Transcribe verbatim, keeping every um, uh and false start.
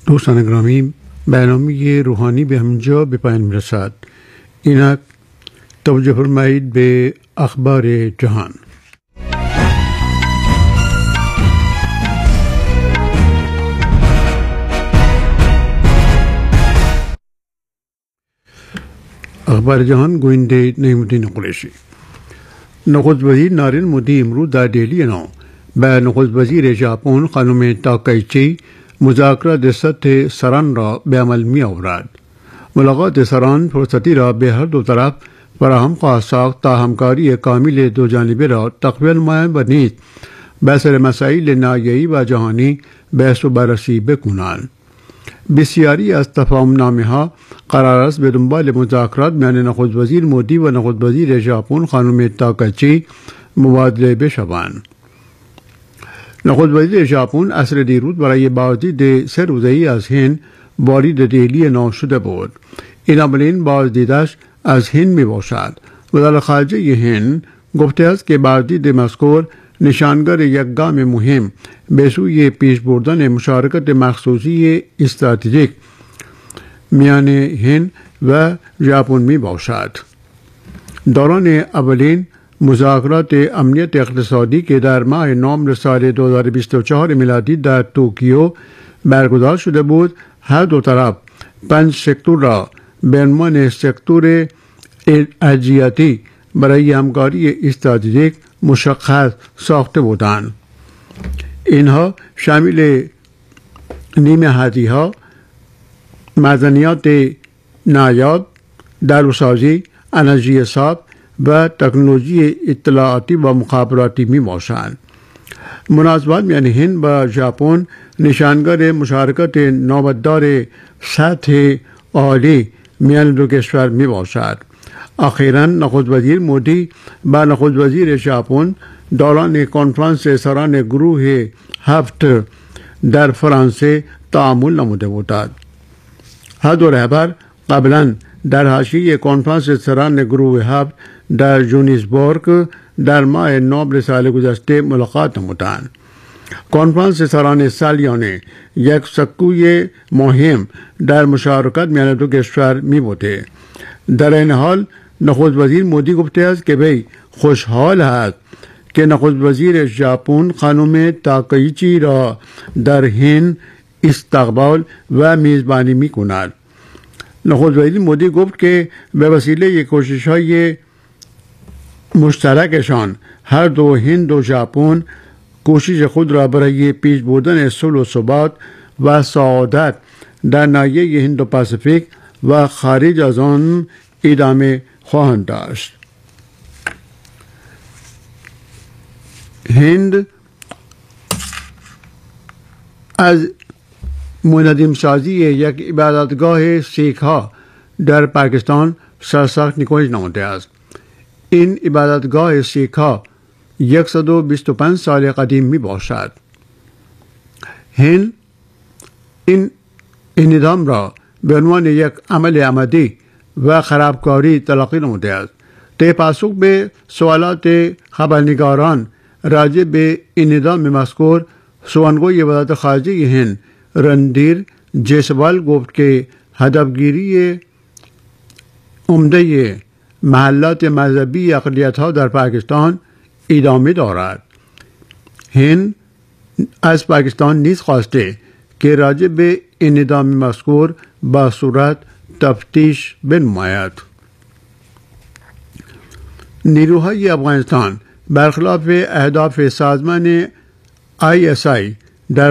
دوستان گرامی، برنامه روحانی به همینجا به پایان میرسد. اینک توجه فرمایید به اخبار جهان. اخبار جهان گوینده نعیم‌الدین قریشی. نخست وزیر ناریندر مودی امروز در دهلی نو به نخست وزیر ژاپن خانم تاکایچی مذاکرات سطح سران را به عمل می آورد. ملاقات سران فرصتی را به هر دو طرف فراهم خواهد ساخت تا همکاری کامل دو جانبه را تقویت نمایند و نیز به سر مسائل ناحیه‌ای و جهانی بحث و بررسی بکنند. بسیاری از تفاهم‌نامه ها قرار است به دنبال مذاکرات میان نخست وزیر مودی و نخست وزیر ژاپن خانم تاکایچی مبادله بشوند. نخست وزیر ژاپن عصر دیروز برای بازدید سه روزه‌ای از هند وارد دهلی نو شده بود. این اولین بازدیدش از هند می باشد. وزارت خارجه هند گفته است که بازدید مذکور نشانگر یک گام مهم به سوی پیش بردن مشارکت مخصوصی استراتژیک میان هند و ژاپن می باشد. دوران اولین مذاکرات امنیت اقتصادی که در ماه نوامبر سال دو هزار و بیست و چهار میلادی در توکیو برگزار شده بود، هر دو طرف پنج سکتور را به عنوان سکتور ارجحیتی برای همکاری استراتژیک مشخص ساخته بودند. اینها شامل نیمه هدیها، معدنیات نایاب، داروسازی، انرژی صاف و تکنولوژی اطلاعاتی و مخابراتی می باشند. مناسبات میان هند و ژاپن نشانگر مشارکت نوبتدار سطح عالی میان دو کشور می باشد. اخیراً نخست وزیر مودی با نخست وزیر ژاپن دوران کنفرانس سران گروه هفت در فرانسه تعامل نموده بودند. هر دو رهبر قبلاً در حاشیه کنفرانس سران گروه هفت در جوهانسبورگ در ماه نوامبر سال گذشته ملاقات نمودند. کنفرانس سران سالیانه یک سکوی مهم در مشارکت میان دو کشور می بوده. در این حال نخست وزیر مودی گفته است که وی خوشحال است که نخست وزیر ژاپن خانم تاکایچی را در هند استقبال و میزبانی می کند. نخست وزیر مودی گفت که به وسیله کوشش‌های مشترکشان هر دو هند و ژاپن کوشش خود را برای پیش بردن صلح و ثبات و سعادت در ناحیه هند و پاسیفیک و خارج از آن ادامه خواهند داشت. هند از منظم سازی یک عبادتگاه سیک ها در پاکستان سرسخت نیکویی نموده است. این عبادتگاه سیک ها صد و بیست و پنج سال قدیم می باشد. هند این این نظام را به عنوان یک عمل عمدی و خرابکاری تلقی نموده است. طی پاسخ به سوالات خبرنگاران راجع به این نظام مذکور، سخنگوی وزارت خارجه هند رندیر جیسوال گفت که هدفگیری عمده محلات مذهبی اقلیت ها در پاکستان ادامه دارد. هند از پاکستان نیز خواسته که راجع به این نظام مذکور با صورت تفتیش بنماید. نیروهای افغانستان برخلاف اهداف سازمان آی اس آی